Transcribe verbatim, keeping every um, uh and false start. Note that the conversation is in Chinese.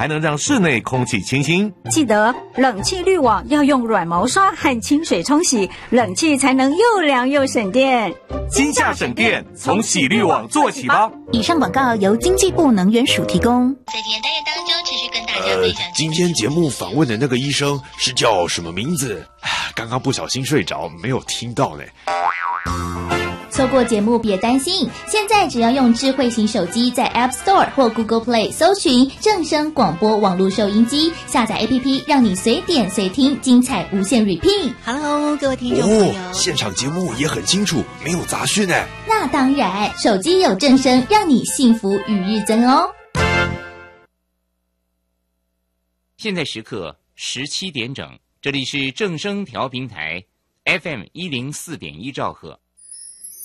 还能让室内空气清新。 记得冷气滤网要用软毛刷和清水冲洗，冷气才能又凉又省电。 今夏省电，从洗滤网做起吧。 以上广告由经济部能源署提供。 在今天单元当中，持续跟大家分享、 呃。今天节目访问的那个医生是叫什么名字？刚刚不小心睡着，没有听到呢。 错过节目别担心，现在只要用智慧型手机在 App Store 或 Google Play 搜寻正声广播网络收音机，下载 A P P， 让你随点随听，精彩无限 repeat。 Hello， 各位听众朋友， 哦，现场节目也很清楚，没有杂讯哎。 那当然，手机有正声，让你幸福与日增哦。 现在时刻十七点整，这里是正声调频台 F M 一零四点一兆赫。